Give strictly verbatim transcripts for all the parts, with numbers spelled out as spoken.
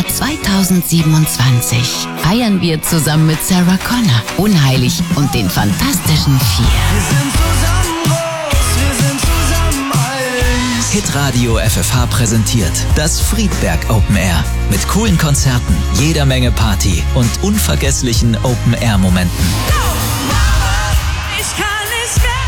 Jahr zweitausendsiebenundzwanzig feiern wir zusammen mit Sarah Connor, Unheilig und den Fantastischen Vier. Wir sind zusammen groß, wir sind zusammen alt. Hitradio F F H präsentiert das Friedberg Open Air. Mit coolen Konzerten, jeder Menge Party und unvergesslichen Open-Air-Momenten. Ich kann nicht mehr.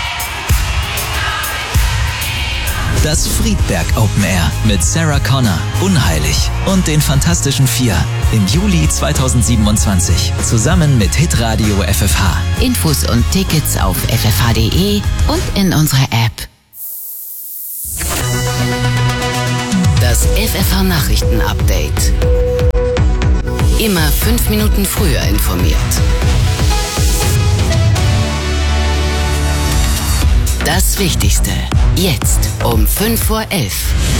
Das Friedberg Open Air mit Sarah Connor, Unheilig und den Fantastischen Vier im Juli zweitausendsiebenundzwanzig zusammen mit Hitradio F F H. Infos und Tickets auf f f h punkt d e und in unserer App. Das F F H Nachrichten-Update. Immer fünf Minuten früher informiert. Das Wichtigste. Jetzt um fünf vor elf.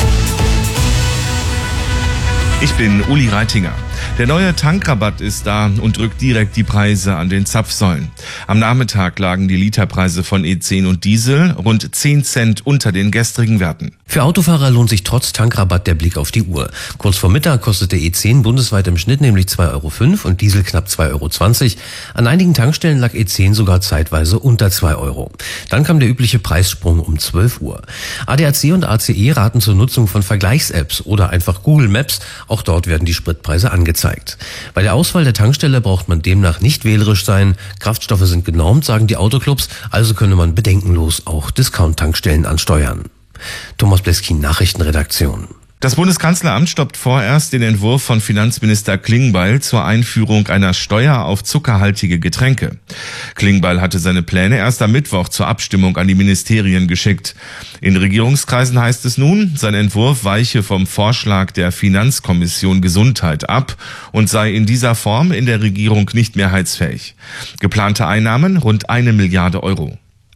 Ich bin Uli Reitinger. Der neue Tankrabatt ist da und drückt direkt die Preise an den Zapfsäulen. Am Nachmittag lagen die Literpreise von E zehn und Diesel rund zehn Cent unter den gestrigen Werten. Für Autofahrer lohnt sich trotz Tankrabatt der Blick auf die Uhr. Kurz vor Mittag kostete E zehn bundesweit im Schnitt nämlich zwei Euro fünf und Diesel knapp zwei Euro zwanzig. An einigen Tankstellen lag E zehn sogar zeitweise unter zwei Euro. Dann kam der übliche Preissprung um zwölf Uhr. A D A C und A C E raten zur Nutzung von Vergleichs-Apps oder einfach Google Maps. Auch dort werden die Spritpreise angezeigt. Bei der Auswahl der Tankstelle braucht man demnach nicht wählerisch sein. Kraftstoffe sind genormt, sagen die Autoclubs, also könne man bedenkenlos auch Discount-Tankstellen ansteuern. Thomas Bleskin, Nachrichtenredaktion. Das Bundeskanzleramt stoppt vorerst den Entwurf von Finanzminister Klingbeil zur Einführung einer Steuer auf zuckerhaltige Getränke. Klingbeil hatte seine Pläne erst am Mittwoch zur Abstimmung an die Ministerien geschickt. In Regierungskreisen heißt es nun, sein Entwurf weiche vom Vorschlag der Finanzkommission Gesundheit ab und sei in dieser Form in der Regierung nicht mehrheitsfähig. Geplante Einnahmen rund eine Milliarde Euro.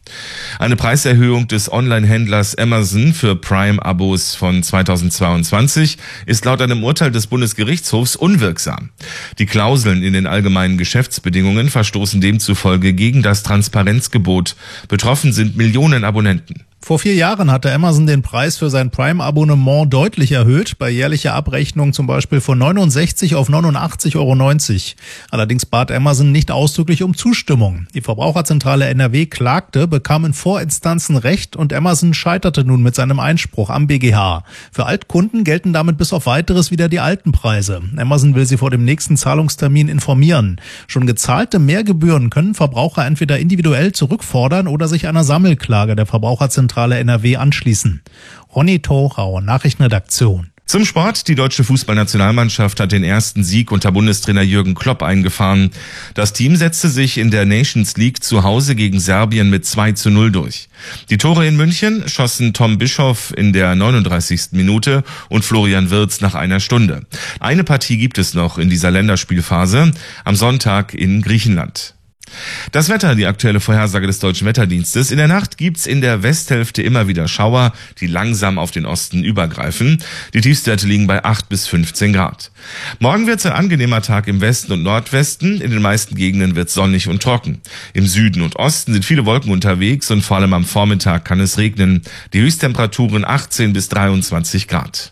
Eine Preiserhöhung des Online-Händlers Amazon für Prime-Abos von zweitausendzweiundzwanzig ist laut einem Urteil des Bundesgerichtshofs unwirksam. Die Klauseln in den allgemeinen Geschäftsbedingungen verstoßen demzufolge gegen das Transparenzgebot. Betroffen sind Millionen Abonnenten. Vor vier Jahren hatte Amazon den Preis für sein Prime-Abonnement deutlich erhöht, bei jährlicher Abrechnung zum Beispiel von neunundsechzig auf neunundachtzig Euro neunzig. Allerdings bat Amazon nicht ausdrücklich um Zustimmung. Die Verbraucherzentrale N R W klagte, bekam in Vorinstanzen Recht und Amazon scheiterte nun mit seinem Einspruch am B G H. Für Altkunden gelten damit bis auf Weiteres wieder die alten Preise. Amazon will sie vor dem nächsten Zahlungstermin informieren. Schon gezahlte Mehrgebühren können Verbraucher entweder individuell zurückfordern oder sich einer Sammelklage der Verbraucherzentrale N R W anschließen. Ronny Thorau, Nachrichtenredaktion. Zum Sport. Die deutsche Fußballnationalmannschaft hat den ersten Sieg unter Bundestrainer Jürgen Klopp eingefahren. Das Team setzte sich in der Nations League zu Hause gegen Serbien mit zwei zu null durch. Die Tore in München schossen Tom Bischoff in der neununddreißigsten Minute und Florian Wirtz nach einer Stunde. Eine Partie gibt es noch in dieser Länderspielphase am Sonntag in Griechenland. Das Wetter, die aktuelle Vorhersage des Deutschen Wetterdienstes. In der Nacht gibt's in der Westhälfte immer wieder Schauer, die langsam auf den Osten übergreifen. Die Tiefstwerte liegen bei acht bis fünfzehn Grad. Morgen wird's ein angenehmer Tag im Westen und Nordwesten. In den meisten Gegenden wird's sonnig und trocken. Im Süden und Osten sind viele Wolken unterwegs und vor allem am Vormittag kann es regnen. Die Höchsttemperaturen achtzehn bis dreiundzwanzig Grad.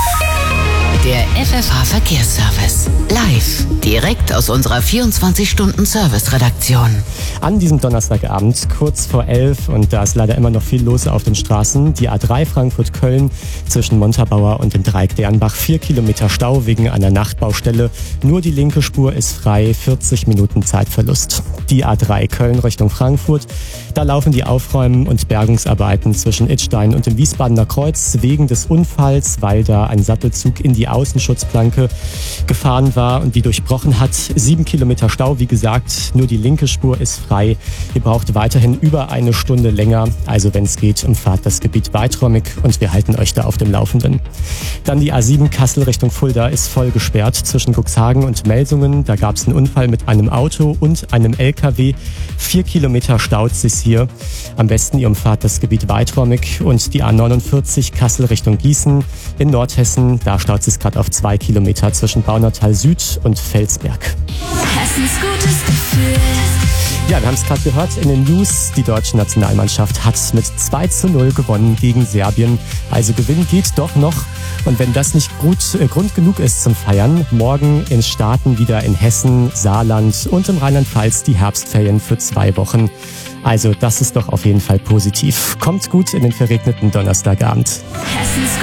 Der F F H Verkehrsservice. Live. Direkt aus unserer vierundzwanzig-Stunden-Service-Redaktion. An diesem Donnerstagabend, kurz vor elf, und da ist leider immer noch viel los auf den Straßen, die A drei Frankfurt-Köln zwischen Montabaur und dem Dreieck Dernbach. Vier Kilometer Stau wegen einer Nachtbaustelle. Nur die linke Spur ist frei, vierzig Minuten Zeitverlust. Die A drei Köln Richtung Frankfurt. Da laufen die Aufräumen- und Bergungsarbeiten zwischen Idstein und dem Wiesbadener Kreuz wegen des Unfalls, weil da ein Sattelzug in die Außenschutzplanke gefahren war und die durchbrochen hat. Sieben Kilometer Stau, wie gesagt, nur die linke Spur ist frei. Ihr braucht weiterhin über eine Stunde länger. Also wenn es geht, umfahrt das Gebiet weiträumig und wir halten euch da auf dem Laufenden. Dann die A sieben Kassel Richtung Fulda ist voll gesperrt zwischen Cuxhagen und Melsungen. Da gab es einen Unfall mit einem Auto und einem L K W. Vier Kilometer staut sich hier. Am besten ihr umfahrt das Gebiet weiträumig. Und die A neunundvierzig Kassel Richtung Gießen in Nordhessen. Da staut sich gerade auf zwei Kilometer zwischen Baunatal Süd und Felsberg. Hessens gutes Gefühl. Ja, wir haben es gerade gehört in den News. Die deutsche Nationalmannschaft hat mit zwei zu null gewonnen gegen Serbien. Also Gewinn geht doch noch. Und wenn das nicht gut, äh, Grund genug ist zum Feiern, morgen in Starten wieder in Hessen, Saarland und im Rheinland-Pfalz die Herbstferien für zwei Wochen. Also das ist doch auf jeden Fall positiv. Kommt gut in den verregneten Donnerstagabend. Hessens